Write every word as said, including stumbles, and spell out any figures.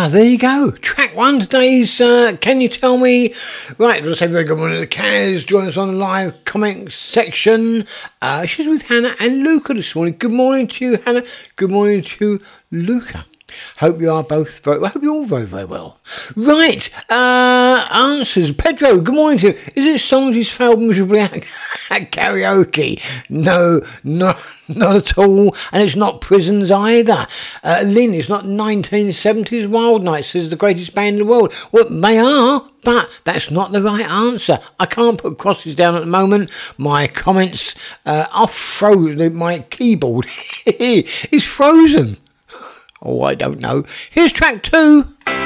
Ah, there you go. Track one today's uh, Can You Tell Me? Right, let's say very good morning to Kaz. Join us on the live comment section. Uh, she's with Hannah and Luca this morning. Good morning to you, Hannah. Good morning to Luca. Hope you are both very well. I hope you're all very, very well. Right, uh, answers. Pedro, good morning to you. Is it songs he's failed miserably at, at karaoke? No, not, not at all. And it's not Prisons either. Uh, Lynn, it's not nineteen seventies Wild Nights, says the greatest band in the world. Well, they are, but that's not the right answer. I can't put crosses down at the moment. My comments uh, are frozen. My keyboard is frozen. Oh, I don't know. Here's track two.